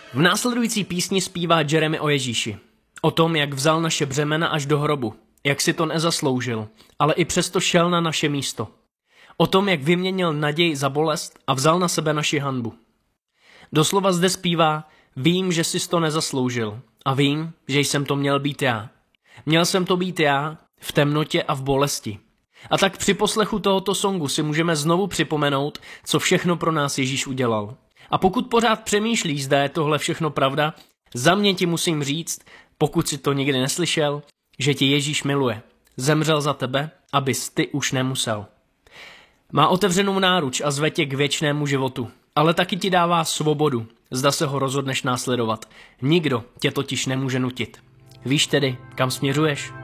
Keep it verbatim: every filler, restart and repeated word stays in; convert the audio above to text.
V následující písni zpívá Jeremy o Ježíši. O tom, jak vzal naše břemena až do hrobu, jak si to nezasloužil, ale i přesto šel na naše místo. O tom, jak vyměnil naději za bolest a vzal na sebe naši hanbu. Doslova zde zpívá: vím, že jsi to nezasloužil a vím, že jsem to měl být já. Měl jsem to být já v temnotě a v bolesti. A tak při poslechu tohoto songu si můžeme znovu připomenout, co všechno pro nás Ježíš udělal. A pokud pořád přemýšlíš, zda je tohle všechno pravda, za mě ti musím říct, pokud si to nikdy neslyšel, že tě Ježíš miluje. Zemřel za tebe, abys ty už nemusel. Má otevřenou náruč a zve tě k věčnému životu, ale taky ti dává svobodu, zda se ho rozhodneš následovat. Nikdo tě totiž nemůže nutit. Víš tedy, kam směřuješ?